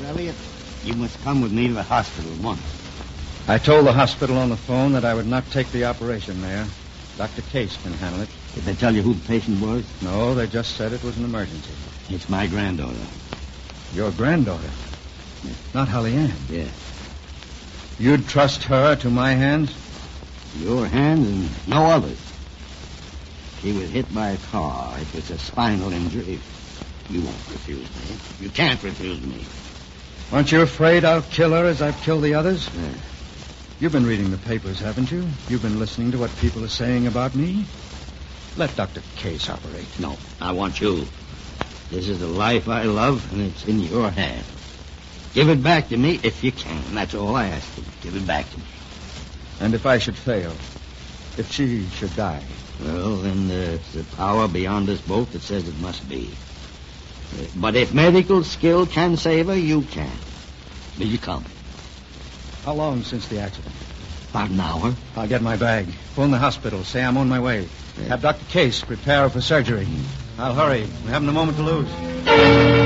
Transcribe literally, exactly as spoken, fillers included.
Elliot, you must come with me to the hospital at once. I told the hospital on the phone that I would not take the operation there. Doctor Case can handle it. Did they tell you who the patient was? No, they just said it was an emergency. It's my granddaughter. Your granddaughter? Not Holly Ann? Yeah. You'd trust her to my hands? Your hands and no others. She was hit by a car. It was a spinal injury. You won't refuse me. You can't refuse me. Aren't you afraid I'll kill her as I've killed the others? Yeah. You've been reading the papers, haven't you? You've been listening to what people are saying about me? Let Doctor Case operate. No, I want you. This is the life I love, and it's in your hands. Give it back to me if you can. That's all I ask you. Give it back to me. And if I should fail? If she should die? Well, then there's the power beyond us both that says it must be. But if medical skill can save her, you can. Will you come? How long since the accident? About an hour. I'll get my bag. Phone the hospital. Say I'm on my way. Yeah. Have Doctor Case prepare her for surgery. I'll hurry. We haven't a moment to lose.